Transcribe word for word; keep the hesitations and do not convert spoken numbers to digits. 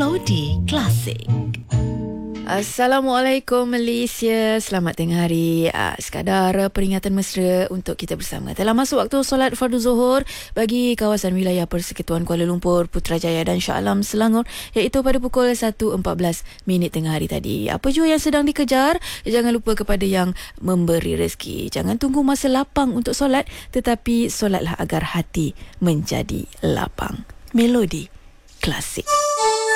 Melodi Klasik. Assalamualaikum Malaysia. Selamat tengah hari. uh, Sekadar peringatan mesra untuk kita bersama. Telah masuk waktu solat fardu zuhur bagi kawasan wilayah Persekutuan Kuala Lumpur, Putrajaya dan Shah Alam Selangor, iaitu pada pukul satu empat belas minit tengah hari tadi. Apa jua yang sedang dikejar, jangan lupa kepada yang memberi rezeki. Jangan tunggu masa lapang untuk solat, tetapi solatlah agar hati menjadi lapang. Melodi Klasik.